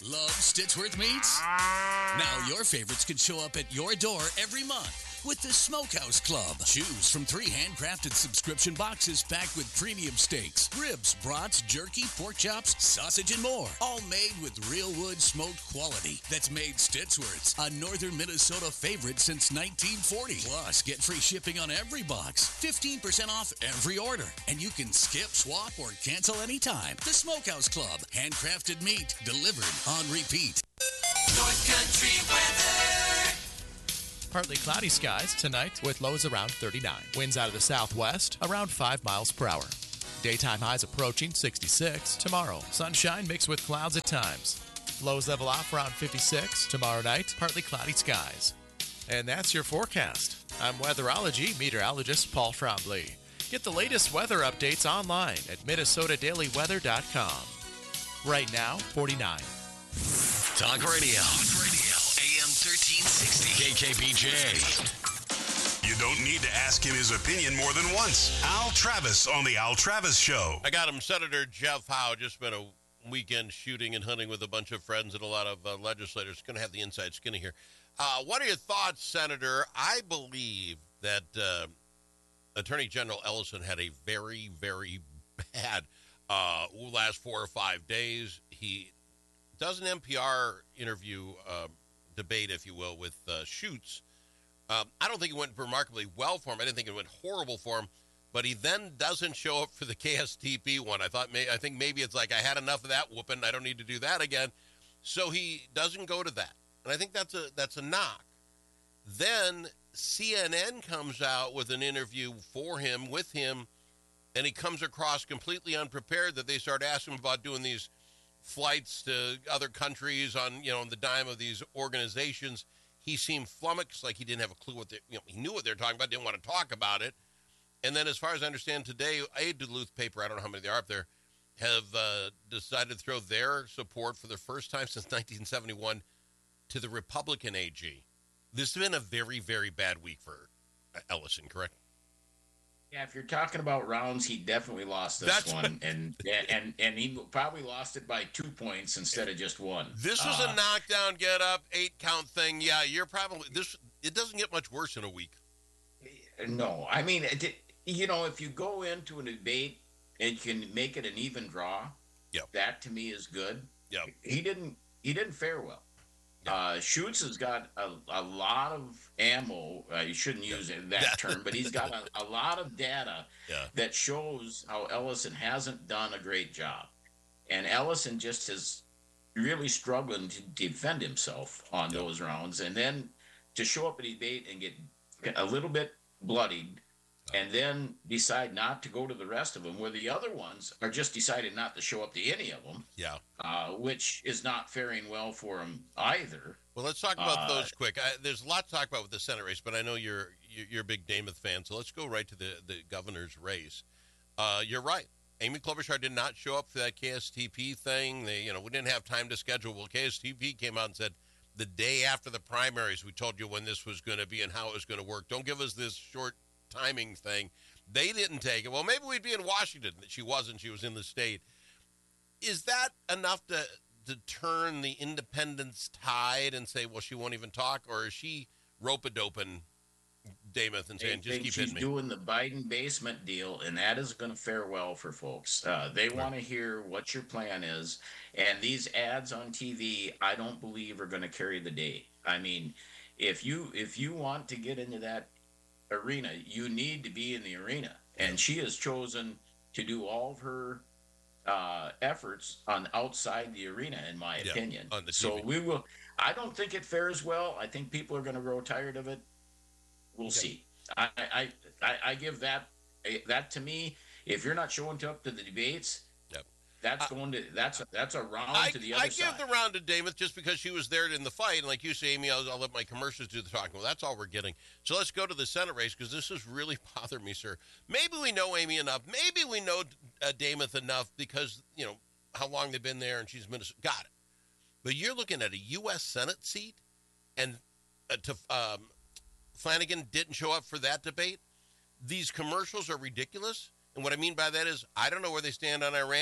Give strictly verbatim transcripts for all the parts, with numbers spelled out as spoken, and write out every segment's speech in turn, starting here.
Love Stitchworth Meats? Now your favorites can show up at your door every month with the Smokehouse Club. Choose from three handcrafted subscription boxes packed with premium steaks, ribs, brats, jerky, pork chops, sausage, and more. All made with real wood smoked quality that's made Stitchworth's a northern Minnesota favorite since nineteen forty. Plus, get free shipping on every box, fifteen percent off every order, and you can skip, swap, or cancel anytime. The Smokehouse Club. Handcrafted meat delivered on repeat. North Country weather. Partly cloudy skies tonight with lows around thirty-nine. Winds out of the southwest around five miles per hour. Daytime highs approaching sixty-six. Tomorrow, sunshine mixed with clouds at times. Lows level off around fifty-six. Tomorrow night, partly cloudy skies. And that's your forecast. I'm weatherology meteorologist Paul Trombley. Get the latest weather updates online at minnesota daily weather dot com. Right now, forty-nine. Talk radio. Talk radio. A M thirteen sixty. K K B J. You don't need to ask him his opinion more than once. Al Travis on the Al Travis Show. I got him, Senator Jeff Howe. Just spent a weekend shooting and hunting with a bunch of friends and a lot of uh, legislators. Going to have the inside skinny here. Uh, what are your thoughts, Senator? I believe that uh, Attorney General Ellison had a very, very bad uh, last four or five days. He does an N P R interview, uh, debate, if you will, with uh, Schutz. Um, I don't think it went remarkably well for him. I didn't think it went horrible for him. But he then doesn't show up for the K S T P one. I thought, may, I think maybe it's like I had enough of that whooping. I don't need to do that again. So he doesn't go to that, and I think that's a that's a knock. Then C N N comes out with an interview for him, with him, and he comes across completely unprepared. That they start asking him about doing these flights to other countries on, you know, on the dime of these organizations. He seemed flummoxed, like he didn't have a clue what they, you know, he knew what they were talking about, didn't want to talk about it. And then, as far as I understand today, a Duluth paper, I don't know how many there are up there, have uh, decided to throw their support for the first time since nineteen seventy-one to the Republican A G. This has been a very, very bad week for Ellison, correct? Yeah, if you're talking about rounds, he definitely lost this That's one, and and and he probably lost it by two points instead of just one. This was uh, a knockdown, get up, eight count thing. Yeah, you're probably this. It doesn't get much worse in a week. No, I mean, it, you know, if you go into a debate and can make it an even draw, yep. that to me is good. Yep. He didn't. He didn't fare well. Yep. Uh, Schutz has got a, a lot of ammo. Uh, you shouldn't use it, that term, but he's got a, a lot of data yeah. that shows how Ellison hasn't done a great job. And Ellison just is really struggling to defend himself on yep. those rounds. And then to show up at debate and get a little bit bloodied and then decide not to go to the rest of them, where the other ones are just decided not to show up to any of them. Yeah. Uh, which is not faring well for him either. Well, let's talk about uh, those quick. I, there's a lot to talk about with the Senate race, but I know you're you're a big Namath fan, so let's go right to the, the governor's race. Uh, you're right. Amy Klobuchar did not show up for that K S T P thing. They, you know, we didn't have time to schedule. Well, K S T P came out and said, the day after the primaries, we told you when this was going to be and how it was going to work. Don't give us this short timing thing. They didn't take it. Well, maybe we'd be in Washington. She wasn't. She was in the state. Is that enough to to turn the independence tide and say, well, she won't even talk? Or is she rope-a-doping Namath and saying, they just keep hitting me? She's doing the Biden basement deal, and that is going to fare well for folks. Uh, they want to hear what your plan is. And these ads on T V, I don't believe are going to carry the day. I mean, if you if you want to get into that arena, you need to be in the arena. And she has chosen to do all of her uh, efforts on outside the arena, in my yeah, opinion. On the T V. So we will. I don't think it fares well. I think people are going to grow tired of it. We'll okay. see. I, I I I give that that to me. If you're not showing up to the debates, yep. that's I, going to that's a, that's a round I, to the other I side. give the round to Namath just because she was there in the fight, and like you say, Amy, I'll, I'll let my commercials do the talking. Well, that's all we're getting. So let's go to the Senate race, because this has really bothered me, sir. Maybe we know Amy enough. Maybe we know uh, Namath enough because, you know, how long they've been there, and she's Minnesota. Got it. But you're looking at a U S Senate seat, and uh, to um, Flanagan didn't show up for that debate. These commercials are ridiculous. And what I mean by that is, I don't know where they stand on Iran.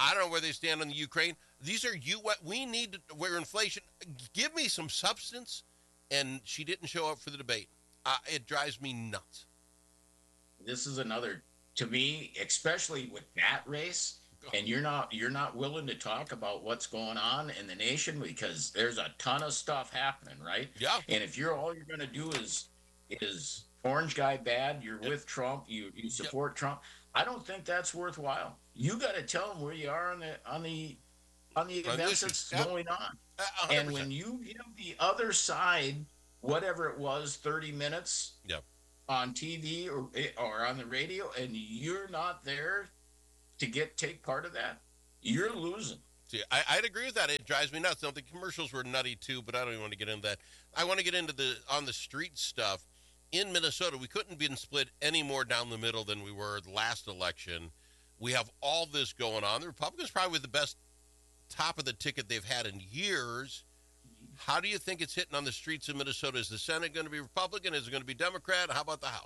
I don't know where they stand on the Ukraine. These are you. What we need, to, where inflation. Give me some substance. And she didn't show up for the debate. Uh, it drives me nuts. This is another, to me, especially with that race, and you're not you're not willing to talk about what's going on in the nation because there's a ton of stuff happening, right? Yeah. And if you're all you're going to do is is orange guy bad, you're yep. with Trump, you you support yep. Trump. I don't think that's worthwhile. You got to tell them where you are on the on the on the on events the that's yep. going on. Uh, and when you give the other side whatever it was, thirty minutes yep. on T V or or on the radio, and you're not there to get take part of that, you're losing. See, I, I'd agree with that. It drives me nuts. Now, the commercials were nutty too, but I don't even want to get into that. I want to get into the on the street stuff. In Minnesota, we couldn't be split any more down the middle than we were the last election. We have all this going on. The Republicans probably the best top of the ticket they've had in years. How do you think it's hitting on the streets of Minnesota? Is the Senate going to be Republican? Is it going to be Democrat? How about the House?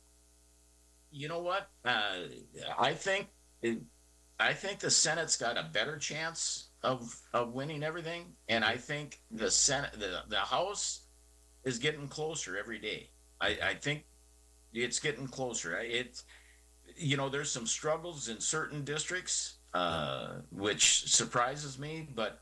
You know what? Uh, I think it, I think the Senate's got a better chance of of winning everything, and I think the Senate, the the House, is getting closer every day. I, I think it's getting closer. It's you know there's some struggles in certain districts, uh, which surprises me, but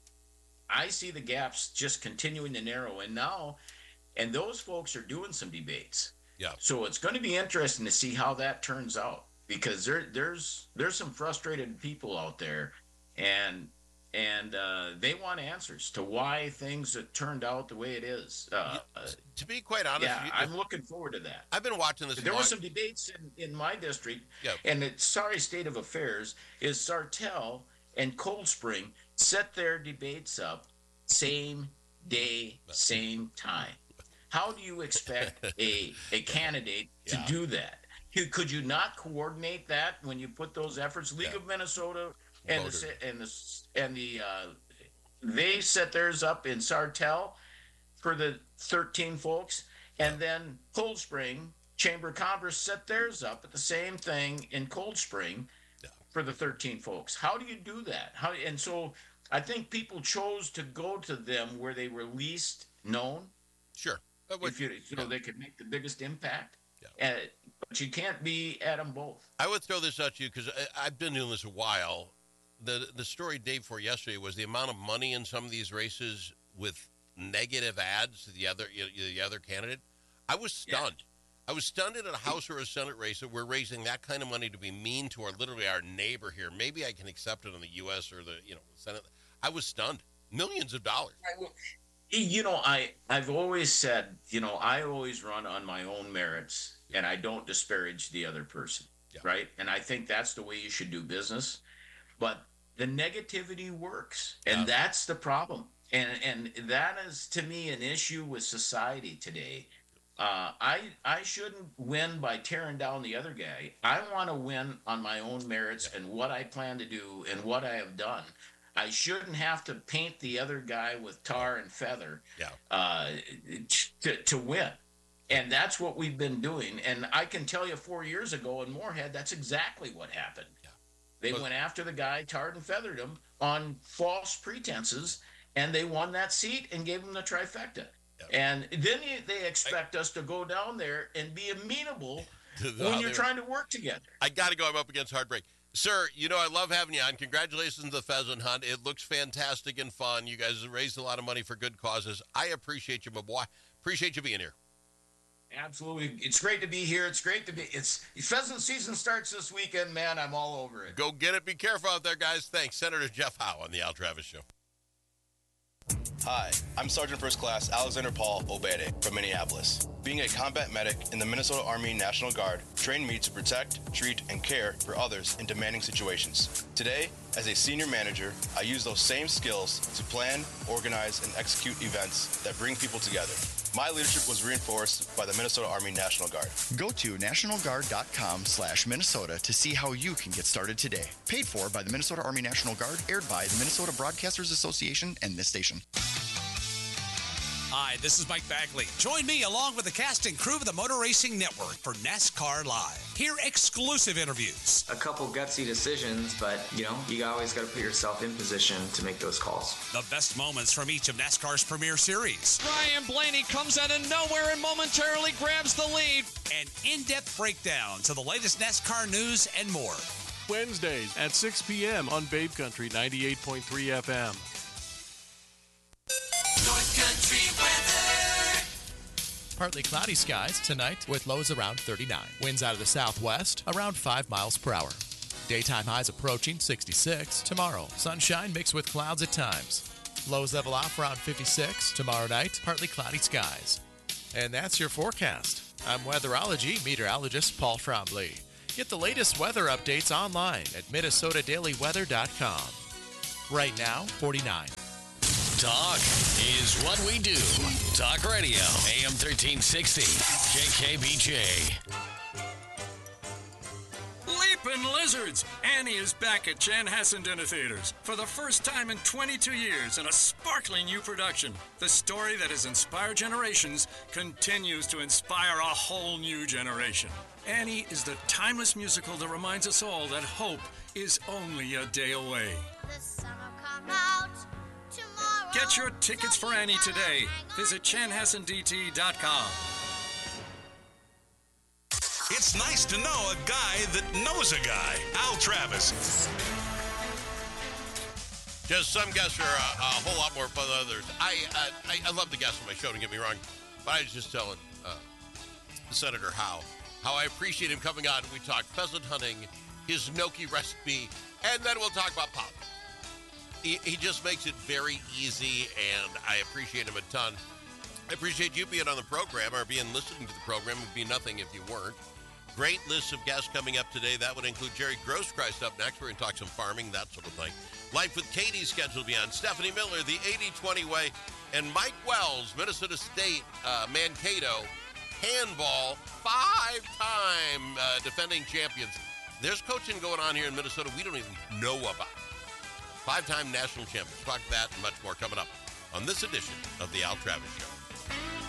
I see the gaps just continuing to narrow, and now, and those folks are doing some debates. Yeah. So it's going to be interesting to see how that turns out because there, there's there's some frustrated people out there, and and uh, they want answers to why things have turned out the way it is. Uh, yeah, to be quite honest, yeah, you, I'm looking forward to that. I've been watching this. There long... were some debates in, in my district, yeah. and the sorry state of affairs is Sartell and Cold Spring set their debates up same day, same time. How do you expect a a candidate to yeah. do that? Could you not coordinate that when you put those efforts? League yeah. of Minnesota and the, and the and the uh, they set theirs up in Sartell for the thirteen folks, and yeah. then Cold Spring Chamber of Commerce set theirs up at the same thing in Cold Spring yeah. for the thirteen folks. How do you do that? How and so I think people chose to go to them where they were least known. Sure, if you you know yeah. they could make the biggest impact. Yeah. Uh, but you can't be at them both. I would throw this at you because I've been doing this a while. The the story Dave for yesterday was the amount of money in some of these races with negative ads to the other the other candidate. I was stunned. Yeah. I was stunned in a House or a Senate race that we're raising that kind of money to be mean to our literally our neighbor here. Maybe I can accept it in the U S or the you know Senate. I was stunned. Millions of dollars. You know, I, I've always said, you know, I always run on my own merits, and I don't disparage the other person, yeah. right? And I think that's the way you should do business. But the negativity works, and yeah. that's the problem. And and that is, to me, an issue with society today. Uh, I I shouldn't win by tearing down the other guy. I want to win on my own merits yeah. and what I plan to do and what I have done. I shouldn't have to paint the other guy with tar and feather yeah. uh, to, to win. And that's what we've been doing. And I can tell you four years ago in Moorhead, that's exactly what happened. Yeah. They but, went after the guy, tarred and feathered him on false pretenses, and they won that seat and gave him the trifecta. Yeah. And then they expect I, us to go down there and be amenable when you're trying to work together. I got to go. I'm up against heartbreak. Sir, you know, I love having you on. Congratulations on the pheasant hunt. It looks fantastic and fun. You guys have raised a lot of money for good causes. I appreciate you, my boy. Appreciate you being here. Absolutely. It's great to be here. It's great to be. It's pheasant season starts this weekend, man. I'm all over it. Go get it. Be careful out there, guys. Thanks. Senator Jeff Howe on the Al Travis Show. Hi, I'm Sergeant First Class Alexander Paul Obede from Minneapolis. Being a combat medic in the Minnesota Army National Guard trained me to protect, treat, and care for others in demanding situations. Today, as a senior manager, I use those same skills to plan, organize, and execute events that bring people together. My leadership was reinforced by the Minnesota Army National Guard. Go to nationalguard.com slash Minnesota to see how you can get started today. Paid for by the Minnesota Army National Guard, aired by the Minnesota Broadcasters Association and this station. Hi, this is Mike Bagley. Join me along with the cast and crew of the Motor Racing Network for NASCAR Live. Hear exclusive interviews. A couple gutsy decisions, but, you know, you always got to put yourself in position to make those calls. The best moments from each of NASCAR's premier series. Ryan Blaney comes out of nowhere and momentarily grabs the lead. And in-depth breakdowns of the latest NASCAR news and more. Wednesdays at six p.m. on Babe Country ninety-eight point three F M. North Country weather. Partly cloudy skies tonight with lows around thirty-nine. Winds out of the southwest around five miles per hour. Daytime highs approaching sixty-six. Tomorrow, sunshine mixed with clouds at times. Lows level off around fifty-six. Tomorrow night, partly cloudy skies. And that's your forecast. I'm weatherology meteorologist Paul Trombley. Get the latest weather updates online at Minnesota Daily Weather dot com. Right now, forty-nine. Talk is what we do. Talk Radio, A M thirteen sixty, K K B J. Leapin' Lizards! Annie is back at Chanhassen Dinner Theaters for the first time in twenty-two years in a sparkling new production. The story that has inspired generations continues to inspire a whole new generation. Annie is the timeless musical that reminds us all that hope is only a day away. The sun will come out tomorrow. Get your tickets for Annie today. Visit Chanhassen D T dot com. It's nice to know a guy that knows a guy. Al Travis. Just some guests are a, a whole lot more fun than others. I, uh, I I love the guests on my show, don't get me wrong. But I was just telling uh, Senator Howe how I appreciate him coming on. We talk pheasant hunting, his gnocchi recipe, and then we'll talk about politics. He, he just makes it very easy, and I appreciate him a ton. I appreciate you being on the program or being listening to the program. It would be nothing if you weren't. Great list of guests coming up today. That would include Jerry Grosskreist up next. We're going to talk some farming, that sort of thing. Life with Katie scheduled to be on. Stephanie Miller, the eighty twenty way, and Mike Wells, Minnesota State, uh, Mankato, handball, five-time uh, defending champions. There's coaching going on here in Minnesota we don't even know about. Five-time national champions. Talk that and much more coming up on this edition of the Al Travis Show.